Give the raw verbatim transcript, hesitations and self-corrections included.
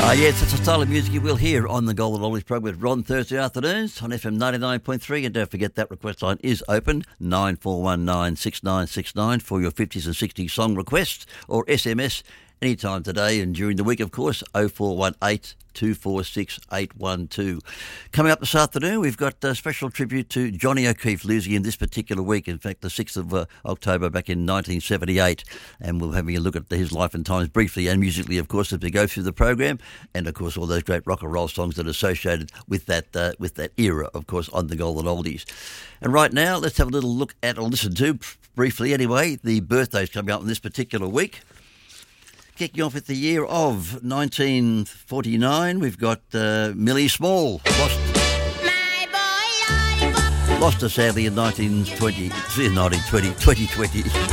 Uh, yes, it's a style of music you will hear on the Golden Oldies program with Ron Thursday afternoons on F M ninety-nine point three. And don't forget that request line is open, nine four one nine six nine six nine, for your fifties and sixties song requests or S M S anytime today and during the week, of course, oh four one eight two four six eight one two. Coming up this afternoon, we've got a special tribute to Johnny O'Keefe, losing him this particular week, in fact, the sixth of uh, October back in nineteen seventy-eight. And we'll have a look at his life and times briefly and musically, of course, as we go through the program. And, of course, all those great rock and roll songs that are associated with that, uh, with that era, of course, on the Golden Oldies. And right now, let's have a little look at, or listen to, briefly anyway, the birthdays coming up in this particular week. Kicking off with the year of nineteen forty-nine, we've got uh, Millie Small. Lost, My boy, lollipop. lost her sadly in nineteen twenty, nineteen twenty, twenty twenty.